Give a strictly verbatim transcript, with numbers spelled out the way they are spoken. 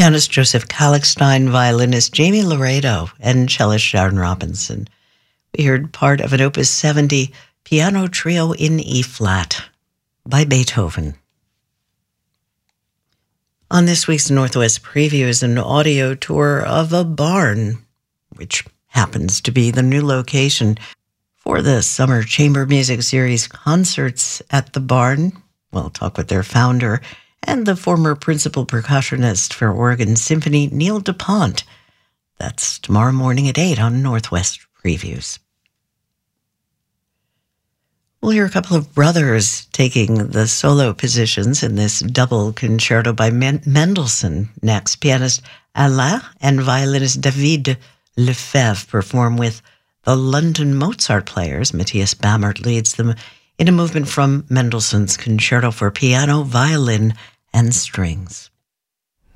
pianist Joseph Kalkstein, violinist Jamie Laredo, and cellist Sharon Robinson. We heard part of an Opus seventy piano trio in E-flat by Beethoven. On this week's Northwest Preview is an audio tour of a barn, which happens to be the new location for the Summer Chamber Music Series Concerts at the Barn. We'll talk with their founder and the former principal percussionist for Oregon Symphony, Neil DuPont. That's tomorrow morning at eight on Northwest Previews. We'll hear a couple of brothers taking the solo positions in this double concerto by Men- Mendelssohn next. Pianist Alain and violinist David Lefebvre perform with the London Mozart Players. Matthias Bammert leads them in a movement from Mendelssohn's Concerto for Piano, Violin, and Strings.